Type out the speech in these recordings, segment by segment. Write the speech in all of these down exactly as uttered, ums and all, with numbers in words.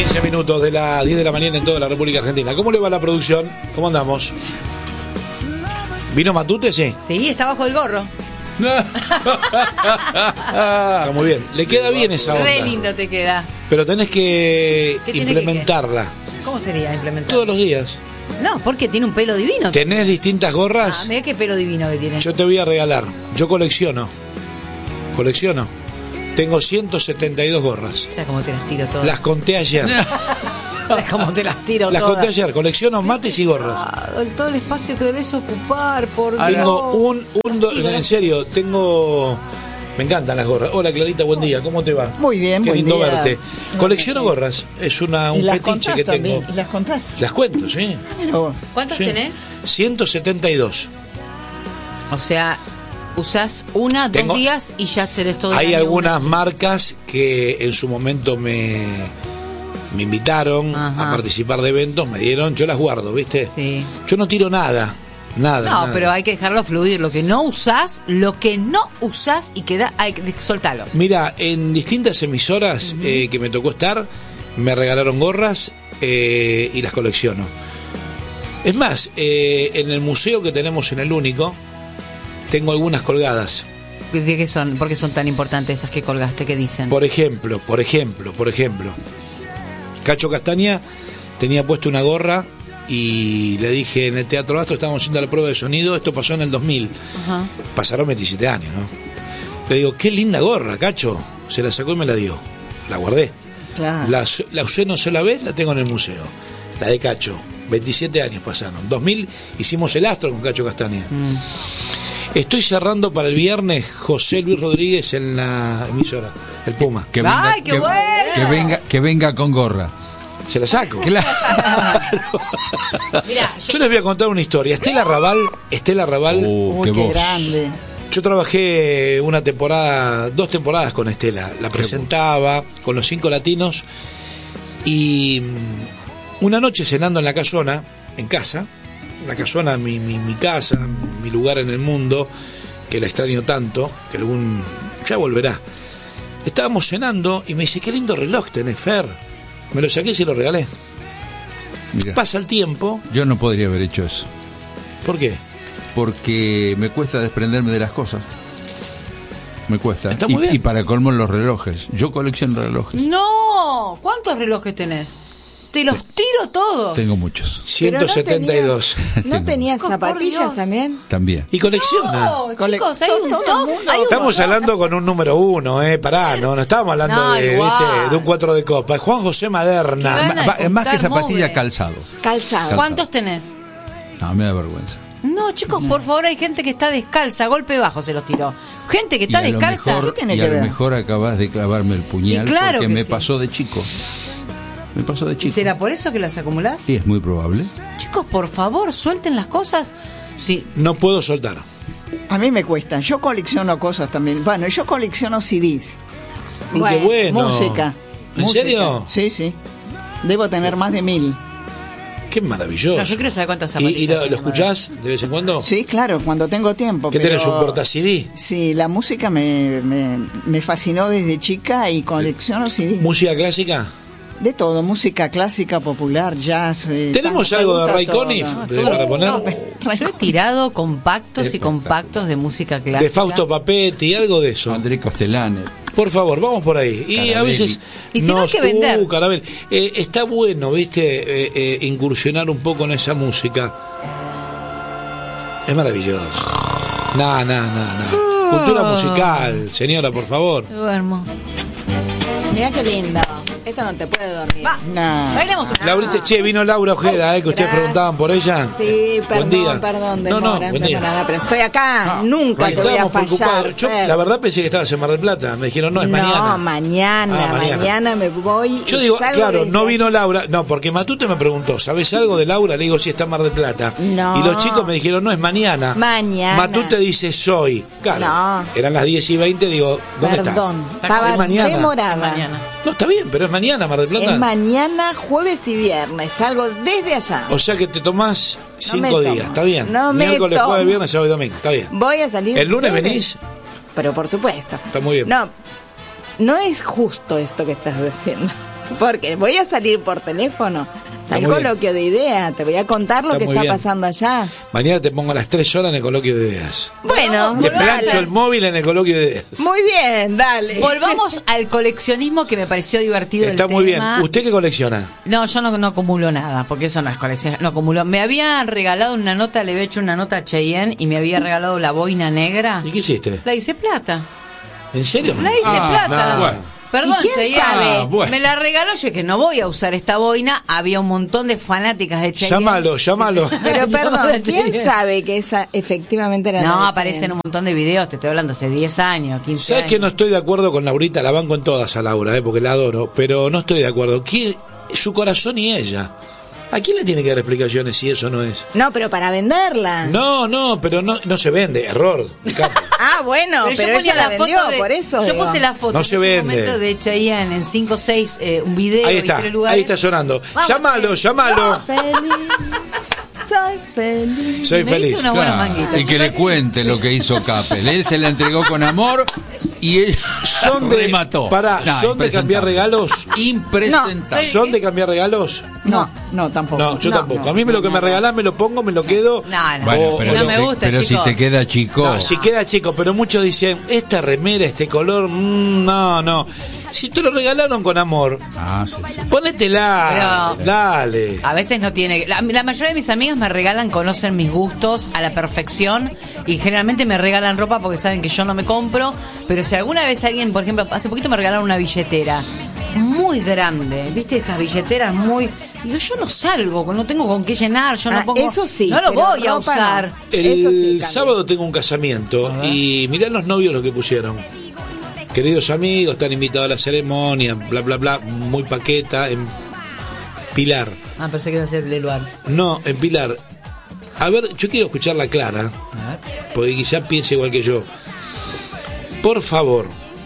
quince minutos de las diez de la mañana en toda la República Argentina. ¿Cómo le va la producción? ¿Cómo andamos? ¿Vino Matute? Sí. Sí, está bajo el gorro. Está muy bien. Le queda bien esa onda. Re lindo te queda. Pero tenés que ¿Qué tiene implementarla. que ¿Cómo sería implementarla? Todos los días. No, porque tiene un pelo divino. ¿Tenés distintas gorras? Ah, mira qué pelo divino que tiene. Yo te voy a regalar. Yo colecciono. Colecciono. Tengo ciento setenta y dos gorras. ¿Sabes cómo te las tiro todas? Las conté ayer. ¿Sabes cómo te las tiro Las todas? conté ayer. Colecciono mates y gorras. Ah, todo el espacio que debes ocupar, por Dios. Tengo un... un do... En serio, tengo... Me encantan las gorras. Hola Clarita, buen día. ¿Cómo te va? Muy bien, Qué buen lindo día. verte. Colecciono gorras. Es una, un fetiche que tengo. También. ¿Y las contás? Las cuento, sí. Mira vos. ¿Cuántas Sí. tenés? ciento setenta y dos. O sea, usás una, Tengo- dos días y ya tenés todo el Hay año algunas una. marcas que en su momento me, me invitaron Ajá. a participar de eventos, me dieron, yo las guardo, ¿viste? Sí. Yo no tiro nada, nada. No, nada. pero hay que dejarlo fluir. Lo que no usás, lo que no usás y queda, hay que soltarlo. Mira, en distintas emisoras eh, que me tocó estar, me regalaron gorras eh, y las colecciono. Es más, eh, en el museo que tenemos en el Único, tengo algunas colgadas. ¿De qué son? ¿Por qué son tan importantes esas que colgaste? ¿Qué dicen? Por ejemplo, por ejemplo, por ejemplo, Cacho Castaña tenía puesto una gorra y le dije en el Teatro Astro, estábamos haciendo la prueba de sonido, esto pasó en el dos mil, Ajá. pasaron veintisiete años, ¿no? Le digo, qué linda gorra, Cacho. Se la sacó y me la dio. La guardé. Claro. La, la usé no sola vez, la tengo en el museo. La de Cacho. veintisiete años pasaron. dos mil hicimos el Astro con Cacho Castaña. Mm. Estoy cerrando para el viernes José Luis Rodríguez en la emisora, el Puma. Que venga, ¡Ay, qué que, bueno! que venga, que venga con gorra. Se la saco. Claro. Mirá, Yo les voy a contar una historia. Estela Raval, Estela Raval, Uh, Uy, qué qué voz. grande. yo trabajé una temporada, dos temporadas con Estela. La presentaba con los cinco latinos y mm, una noche cenando en la casona, en casa, la casona, mi, mi, mi casa, mi lugar en el mundo, que la extraño tanto, que algún ya volverá. Estábamos cenando y me dice, qué lindo reloj tenés, Fer. Me lo saqué y se lo regalé. Mira, Pasa el tiempo. yo no podría haber hecho eso, ¿Por qué? porque me cuesta desprenderme de las cosas. Me cuesta. Está y, muy bien. y para colmo los relojes. Yo colecciono relojes. No, ¿cuántos relojes tenés? Te los tiro todos. Tengo muchos. ciento setenta y dos. ¿No tenías Chicos, por zapatillas Dios. también? También. Y colecciona. No, Cole- chicos, hay todo- un todo el top, mundo. hay un Estamos montón. hablando con un número uno, eh, pará, no, no estábamos hablando No, de, igual. ¿viste? de un cuatro de copa. Juan José Maderna. Qué Ma- gana de ma- más que juntar zapatilla, mugre. calzado. Calzado. ¿Cuántos tenés? No, me da vergüenza. No, chicos, por favor, hay gente que está descalza, golpe bajo se los tiró. Gente que está y a lo descalza. mejor, ¿Qué tiene y que a lo ver? mejor acabas de clavarme el puñal Y claro porque que me sí. pasó de chico. Me pasó de ¿Y chico. será por eso que las acumulás? Sí, es muy probable. Chicos, por favor, suelten las cosas. Sí. No puedo soltar. A mí me cuesta. Yo colecciono cosas también. Bueno, yo colecciono C Ds. Uy, Bueno, qué bueno. Música. ¿En Música. serio? Sí, sí. Debo tener más de mil. Qué maravilloso. No, yo quiero saber cuántas ¿Y, zapatillas y lo, tenés, lo escuchás de vez en cuando? Sí, claro, cuando tengo tiempo. ¿Qué pero- tenés, un porta-C D? Sí, la música me, me, me fascinó desde chica y colecciono C Ds. ¿Música clásica? De todo, música clásica, popular, jazz. eh, ¿Tenemos tango, algo me de gusta Ray todo. Conniff No, de- todo. para poner? No, pero Ray Yo he Conniff. tirado compactos y Espectacular. compactos de música clásica. De Fausto Papetti, algo de eso. André Castellane. Por favor, vamos por ahí. Y a Carabelli. veces Y si no hay que vender. Uh, Carabelli. Eh, está bueno, viste, eh, eh, incursionar un poco en esa música. Es maravilloso. No, no, no, no. Cultura musical, señora, por favor. Duermo. Mirá qué lindo. Esto no te puede dormir. Va. No. Bailemos un Laurita, che, vino Laura Ojeda, eh, que ustedes Gracias. preguntaban por ella. Sí, Buen perdón, día. perdón, No, demora, no, buen día. perdona, pero estoy acá, No, nunca te voy a Estábamos fallar. preocupados. Yo, Fer. la verdad, pensé que estabas en Mar del Plata. Me dijeron, no, es no, mañana. mañana, Ah, mañana. mañana me voy. Yo y digo, salgo claro, desde no vino allí. Laura. No, porque Matute me preguntó, ¿sabes algo de Laura? Le digo, sí, está en Mar del Plata. No. Y los chicos me dijeron, no, es mañana. Mañana. Matute dice, soy. Claro, No. eran las diez y veinte, digo, ¿dónde Perdón, está? estaba Es mañana. demorada. mañana. No, está bien, pero es mañana, Mar del Plata. Es mañana, jueves y viernes. Salgo desde allá. O sea que te tomás cinco me tomo. días, está bien. No me Miércoles, tomo. jueves, viernes, sábado y domingo, está bien. Voy a salir. ¿El lunes desde- venís? Pero por supuesto. Está muy bien. No, no es justo esto que estás diciendo. Porque voy a salir por teléfono. Está el muy bien. coloquio de ideas. Te voy a contar lo Está que muy está bien. pasando allá. Mañana te pongo a las tres horas en el coloquio de ideas. Bueno, Te Volvamos plancho a- el móvil en el coloquio de ideas. muy bien, dale. Volvamos al coleccionismo que me pareció divertido. Está el muy tema. bien. ¿Usted qué colecciona? No, yo no, no acumulo nada, porque eso no es colección. No acumulo. Me había regalado una nota, le había hecho una nota a Cheyenne y me había regalado la boina negra. ¿Y qué hiciste? La hice plata. ¿En serio? La hice Ah, plata. no. Bueno. Perdón, ¿Y quién Cheyenne. sabe? Ah, bueno. Me la regaló yo, que no voy a usar esta boina. Había un montón de fanáticas de Cheyenne. Llámalo, llámalo. Pero Llamada perdón, ¿quién Cheyenne. sabe que esa efectivamente era la No, de aparecen Cheyenne? un montón de videos, te estoy hablando hace diez años, quince ¿Sabes años. que no estoy de acuerdo con Laurita? La banco en todas a Laura, ¿eh? Porque la adoro, pero no estoy de acuerdo. ¿Quién? Su corazón y ella. ¿A quién le tiene que dar explicaciones si eso no es? No, pero para venderla. No, no, pero no, no se vende, error. de campo. Ah, bueno, pero, yo ella ponía la, la vendió, foto de, por eso yo digo. puse la foto No en se ese vende. momento de Cheyenne en cinco o seis, eh, un video Ahí y está, tres lugares. ahí está sonando. Vamos, Llámalo, Cheyenne. llámalo. Feliz, soy feliz. Soy Me feliz. hizo una buena Claro, manguita. y que le cuente lo que hizo Capel. Él se la entregó con amor y ella Son de, remató. pará, No, son de cambiar impresentable. regalos. Impresentable. ¿Son de cambiar regalos? No, no, tampoco. No, yo No, tampoco. no, A mí me lo que no, me no. regalás me lo pongo, me lo quedo. No, no, Bueno, O- pero, o no lo- me si- gusta, pero si chicos. te queda chico. No, si queda chico, pero muchos dicen, esta remera, este color, mm, no, no. Si te lo regalaron con amor, Ah, sí, sí. ponétela, Pero- dale. A veces no tiene. La, la mayoría de mis amigas me regalan, conocen mis gustos a la perfección y generalmente me regalan ropa porque saben que yo no me compro. Pero si alguna vez alguien, por ejemplo, hace poquito me regalaron una billetera muy grande, ¿viste? Esas billeteras muy. Digo, yo no salgo, no tengo con qué llenar, yo Ah, no pongo. eso sí, No lo pero voy a ropa usar. no. El Eso sí cambia. sábado tengo un casamiento y mirá los novios lo que pusieron. Queridos amigos, están invitados a la ceremonia, bla, bla, bla, muy paqueta, en Pilar. Ah, pensé que iba a ser de lugar. No, en Pilar. A ver, yo quiero escucharla clara, porque quizá piense igual que yo. Por favor,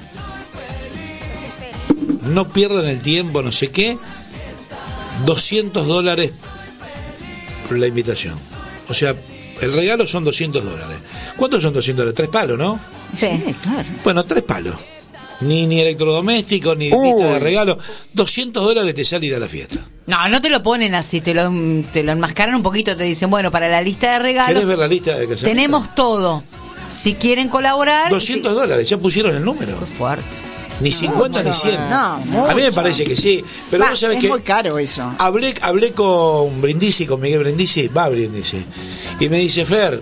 no pierdan el tiempo, no sé qué. doscientos dólares por la invitación. O sea, el regalo son doscientos dólares. ¿Cuántos son doscientos dólares? Tres palos, ¿no? Sí. claro. Bueno, tres palos. Ni, ni electrodoméstico, ni lista de regalo. doscientos dólares te sale ir a la fiesta. No, no te lo ponen así, te lo, te lo enmascaran un poquito, te dicen, bueno, para la lista de regalos ¿Querés ver la lista de casamiento? tenemos todo. Si quieren colaborar... doscientos dólares, ya pusieron el número. Qué fuerte. Ni cincuenta ni cien. No, A mí me mucho. parece que sí. Pero Va, vos sabés es que muy caro eso. hablé, hablé con Brindisi, con Miguel Brindisi, va Brindisi, y me dice, Fer,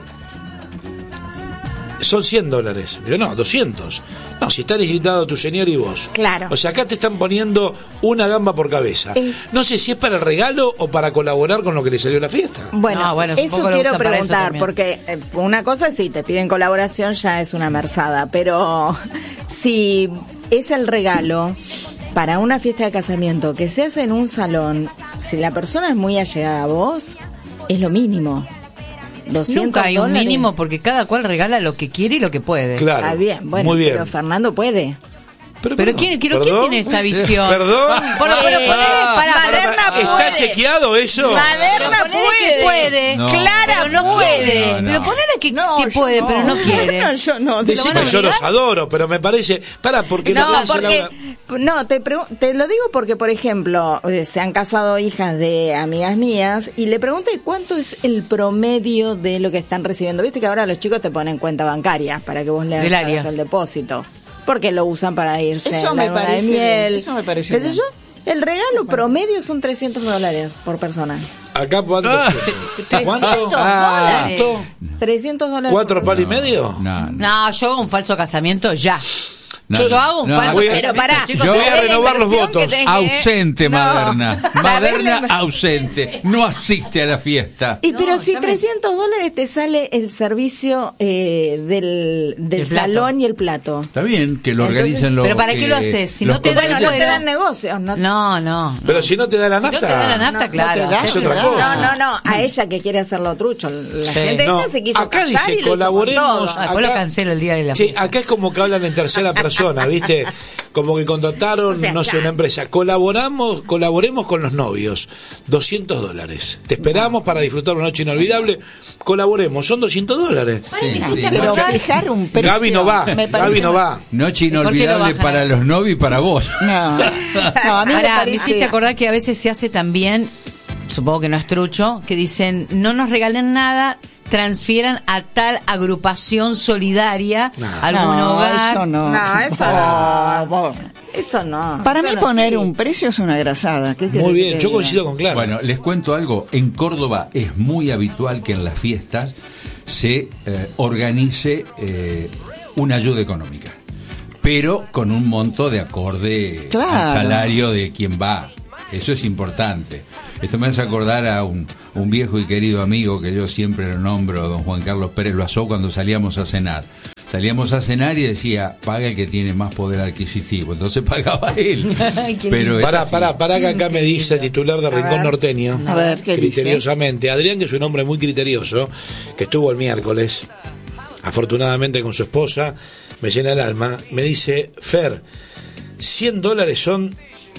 son cien dólares. Yo no, doscientos. No, si están invitados tu señor y vos. Claro. O sea, acá te están poniendo una gamba por cabeza. Eh. No sé si es para el regalo o para colaborar con lo que le salió a la fiesta. Bueno, No, bueno, eso supongo lo quiero usan para eso preguntar, también. porque eh, una cosa sí, te piden colaboración, ya es una merzada, pero si es el regalo para una fiesta de casamiento que se hace en un salón, si la persona es muy allegada a vos, es lo mínimo. doscientos Nunca hay un dólares. mínimo porque cada cual regala lo que quiere y lo que puede. Claro. Está bien, bueno, Muy bien. pero Fernando puede. Pero, Pero perdón, ¿quién, quiero- ¿quién ¿perdón? tiene esa visión? Perdón. Bueno, pero Eh, ponele, pará, pará, Maderna pará. ¿Está puede. chequeado eso? Maderna Pero ponele que puede. No. Clara Pero no puede. quiere. No, no. Pero ponele que, No, que yo puede, no. pero no quiere. No, yo no. ¿Te lo van a Decime, yo los obligar? adoro, pero me parece... Para, porque lo No, que hace porque, Laura- no te, pregu- te lo digo porque, por ejemplo, eh, se han casado hijas de amigas mías y le pregunté cuánto es el promedio de lo que están recibiendo. Viste que ahora los chicos te ponen cuenta bancaria para que vos le Del hagas Arias. el depósito. Porque lo usan para irse Eso a la me luna de parece miel. bien, eso me parece ¿Qué sé bien. yo? El regalo promedio son trescientos dólares por persona. Acá, ¿cuánto? Ah. ¿Cuánto? trescientos dólares. ¿Cuánto? trescientos dólares. ¿Cuatro por palos y persona. medio? No, no. No, yo hago un falso casamiento ya. No, yo hago un no, falso voy a- casamiento. Pero pará, chicos, Yo voy a ¿sabés la renovar los inversión votos. que tenés? Ausente, No. Maderna. ¿Sabés Maderna la- ausente. No asiste a la fiesta. Y pero No, si ya me- trescientos dólares te sale el servicio eh, del, del El plato. salón y el plato. Está bien que lo Entonces- organicen los. ¿Pero para qué que- lo haces? Si los no te da Bueno, no te Fuera. dan negocios. No, No, no. Pero si no te da la Si no nafta... te da la nafta, No, no claro. te da, es hacete- otra no, cosa. no, no, a ella que quiere hacerlo trucho. La Sí. gente No, esa se quiso acá casar dice, y lo hizo con colaboremos. todo. Ah, después lo Acá- cancelo el día de la Sí, fiesta. acá es como que hablan en tercera persona. persona, ¿viste? Como que contrataron, O sea, no sé, ya. una empresa. Colaboramos, colaboremos con los novios. doscientos dólares. Te esperamos para disfrutar una noche inolvidable. Colaboremos, son doscientos dólares. Ay, me Sí, hiciste sí. Pero acordar- fijar un precio. Gaby no va, me Gaby parece no va. Noche ¿Y por qué lo inolvidable bajan? para los novios y para vos. No, no, a mí me Pará, me parece. hiciste acordar que a veces se hace también, supongo que no es trucho, que dicen, no nos regalen nada, transfieran a tal agrupación solidaria, No. algún no, hogar. eso no. No, eso Oh, no. vos. Eso no. Para eso mí no poner sirve. un precio es una grasada. ¿Qué querés Muy que bien, te yo diga? coincido con Clara. Bueno, les cuento algo. En Córdoba es muy habitual que en las fiestas se eh, organice eh, una ayuda económica, pero con un monto de acorde Claro. al salario de quien va. Eso es importante. Esto me hace acordar a un, un viejo y querido amigo que yo siempre lo nombro, don Juan Carlos Pérez Loazó, cuando salíamos a cenar. Salíamos a cenar y decía, paga el que tiene más poder adquisitivo. Entonces pagaba él. Ay, qué Pero es Pará, así. pará, pará que acá me dice el titular de Rincón ver. Norteño. A ver, ¿qué dice? Criteriosamente. Adrián, que es un hombre muy criterioso, que estuvo el miércoles, afortunadamente con su esposa, me llena el alma, me dice, Fer, cien dólares son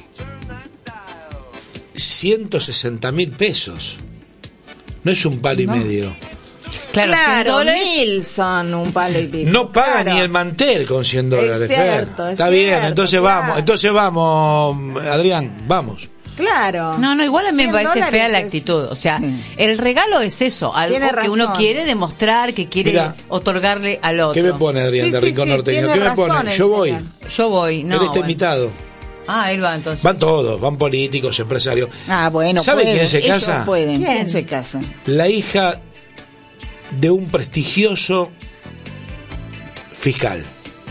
ciento sesenta mil pesos. No es un palo y medio. Claro, cien Claro, dólares. mil son un palo y pico. No paga Claro. ni el mantel con cien dólares. Es Fer. cierto, es Está bien, cierto, entonces claro. vamos, entonces vamos, Adrián, vamos. Claro. No, no, igual a mí me cien parece dólares fea la es- actitud. O sea, Sí. el regalo es eso, algo Tiene que uno razón. quiere demostrar, que quiere Mira, otorgarle al otro. ¿Qué me pone Adrián Sí, de sí, Rincón sí, Norteño? tiene ¿Qué me razón pone? el Yo voy. señor. Yo voy, no. Él está bueno. invitado. Ah, él va entonces. Van todos, van políticos, empresarios. Ah, bueno, ¿Sabe pueden, quién se ellos casa? pueden. ¿Quién? ¿Quién se casa? La hija de un prestigioso fiscal.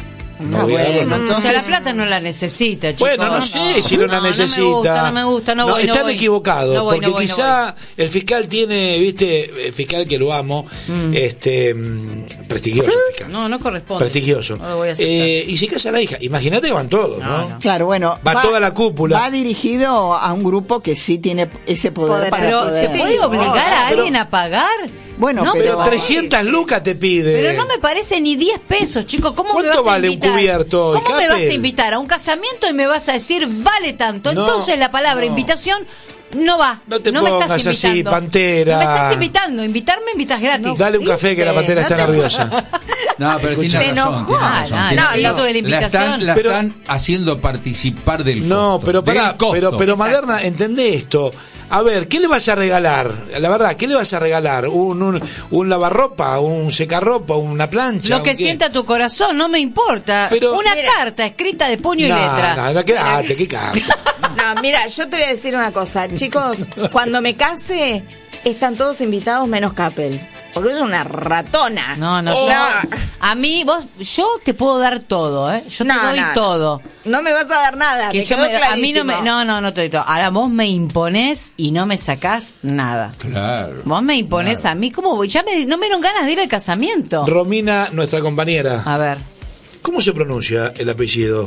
No Ah, voy a dar bueno, los nombres. O sea, la entonces- plata no la necesita, chicos. Bueno, no sé si no la necesita. No me gusta, no me gusta, no voy, no están voy. equivocados, No voy, porque no voy, no quizá el fiscal tiene, viste, el fiscal que lo amo, este, mm, prestigioso fiscal. No, no corresponde. Prestigioso. No lo voy a aceptar. Eh, y se casa la hija. Imagínate que van todos, ¿no? No, no. Claro, bueno. Va toda la cúpula. Va dirigido a un grupo que sí tiene ese poder, Poder para Pero, poder. ¿se puede obligar a pero- alguien a pagar? Bueno, No, Pero Pero- trescientas lucas te pide. Pero no me parece ni diez pesos, chicos. ¿Cómo me ¿Cuánto vas a vale un invitar? cubierto, ¿Cómo me Capel? vas a invitar a un casamiento y me vas a decir vale tanto? No, Entonces la palabra no. invitación no va. No te me pongas estás así, invitando. Pantera. No me estás invitando. Invitarme, invitas gratis. Dale un café que la pantera está nerviosa. No, pero Escucha. tiene Se razón, enojó. tiene Ah, razón. no, tiene no, razón. el acto de la La invitación. están, la Pero- están haciendo participar del No, costo. pero pará, del costo. pero, pero Exacto. Maderna, entendé esto. A ver, ¿qué le vas a regalar? La verdad, ¿qué le vas a regalar? ¿Un, un, un lavarropa, un secarropa, una plancha? Lo que un qué? sienta tu corazón, no me importa. Pero- Una Mira. carta escrita de puño No, y letra. no, no, quédate, qué carta. No, mira, yo te voy a decir una cosa. Chicos, cuando me case, están todos invitados menos Capel. Porque es una ratona. No, no, Oh. yo, a mí, vos, yo te puedo dar todo, ¿eh? Yo No, te doy no, no. todo. No me vas a dar nada. Que me yo quedó me- a mí no me, clarísimo. no, no, no te doy todo. Ahora vos me imponés y no me sacás nada. Claro. Vos me imponés Claro. a mí, ¿cómo voy? Ya me, no me dieron ganas de ir al casamiento. Romina, nuestra compañera, A ver. ¿cómo se pronuncia el apellido?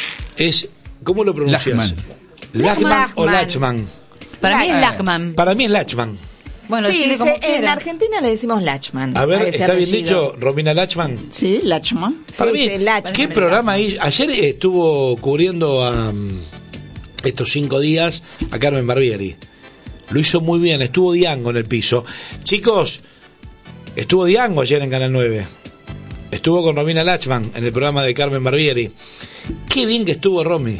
Es, ¿cómo lo pronuncias? Lachman. Lachman o Lachman. Lachman. Para mí es Eh. Lachman. Para mí es Lachman. Bueno, Sí, decime se- como en quiera. Argentina le decimos Lachman. A ver, ese ¿está bien apellido. dicho, Romina Lachman? Sí, Lachman. Para Sí, mí, sí, Lachman. ¿qué programa ahí? Ayer estuvo cubriendo a mm, estos cinco días a Carmen Barbieri. Lo hizo muy bien, estuvo Diango en el piso. Chicos, estuvo Diango ayer en Canal nueve. Estuvo con Romina Lachman en el programa de Carmen Barbieri. Qué bien que estuvo Romy.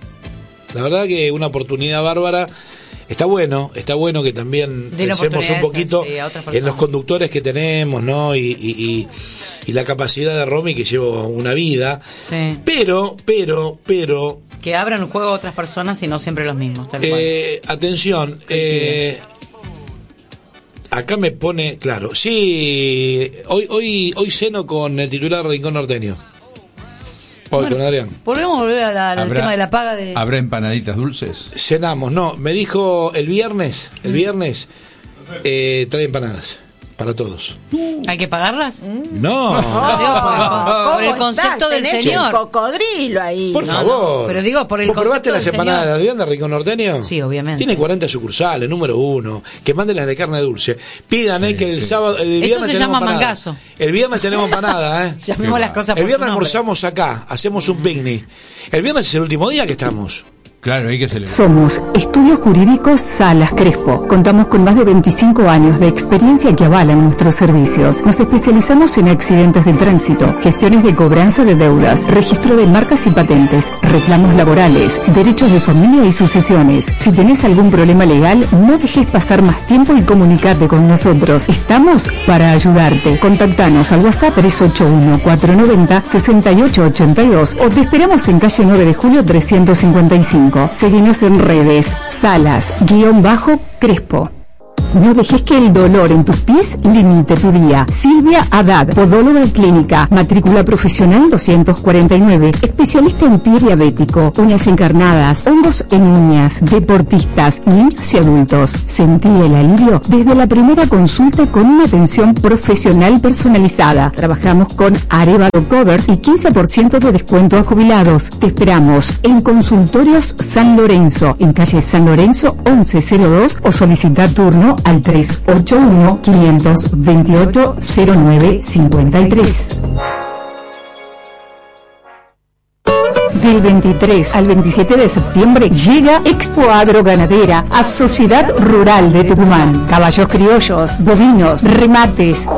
La verdad que una oportunidad bárbara. Está bueno, está bueno que también Den pensemos un oportunidades, poquito sí, a otras en los personas. conductores que tenemos, ¿no? Y, y, y, y la capacidad de Romy que lleva una vida. Sí. Pero, pero, pero, Que abran un juego a otras personas y no siempre los mismos. Tal cual. eh, atención, eh, acá me pone, claro, sí, hoy, hoy, hoy ceno con el titular de Rincón Norteño. Hoy Bueno, con Adrián. Volvemos a volver a la- al ¿Habrá- tema de la paga de... ¿Habrá empanaditas dulces? Cenamos, no, me dijo el viernes, el viernes, eh, trae empanadas. para todos. ¿Hay que pagarlas? No, Lo digo por, por el concepto del Tenés señor. un cocodrilo ahí. por No, favor. no, pero digo por el ¿Vos probaste concepto las del empanadas señor? de Adrián de Rincón Norteño? Sí, obviamente. Tiene cuarenta sucursales, número uno. Que manden las de carne dulce. Pidan, eh, que el sí. sábado, el viernes se tenemos llama empanada. mangazo. El viernes tenemos empanada, eh. Llamemos las cosas por El viernes su nombre. almorzamos acá, hacemos un picnic. El viernes es el último día que estamos. Claro, hay que celebrar. Somos Estudios Jurídicos Salas Crespo. Contamos con más de veinticinco años de experiencia que avalan nuestros servicios. Nos especializamos en accidentes de tránsito, gestiones de cobranza de deudas, registro de marcas y patentes, reclamos laborales, derechos de familia y sucesiones. Si tenés algún problema legal, no dejes pasar más tiempo y comunicate con nosotros. Estamos para ayudarte. Contactanos al WhatsApp tres ocho uno, cuatro nueve cero, seis ocho ocho dos o te esperamos en calle nueve de julio trescientos cincuenta y cinco. Seguinos en redes, Salas, guión bajo, Crespo. No dejes que el dolor en tus pies limite tu día. Silvia Haddad, podóloga clínica, matrícula profesional doscientos cuarenta y nueve, especialista en pie diabético, uñas encarnadas, hongos en uñas, deportistas, niños y adultos. Sentí el alivio desde la primera consulta con una atención profesional personalizada. Trabajamos con Arevalo Covers y quince por ciento de descuento a jubilados. Te esperamos en Consultorios San Lorenzo, en calle San Lorenzo once cero dos o solicita turno al tres ocho uno, cinco dos ocho, cero nueve cinco tres. Del veintitrés al veintisiete de septiembre llega Expo Agroganadera a Sociedad Rural de Tucumán. Caballos criollos, bovinos, remates,